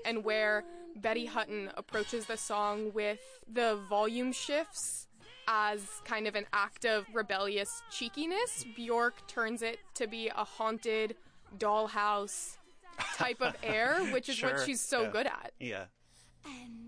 and where Betty Hutton approaches the song with the volume shifts as kind of an act of rebellious cheekiness, Bjork turns it to be a haunted dollhouse type of air, which is what she's so good at. Yeah. And